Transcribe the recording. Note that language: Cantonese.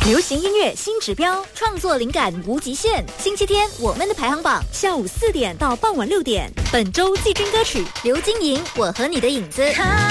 流行音乐新指标，创作灵感无极限。星期天我们的排行榜，下午4点到傍晚6点。本周季军歌曲刘金莹《我和你的影子》。